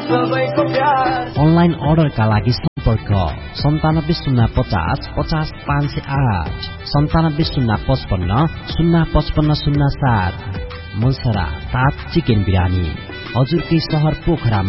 Online अर्डरका लागि सम्पर्क 9705050508 970555055507। मुलसरा 7 चिकन बिरानी हजुरकै शहर पोखरा।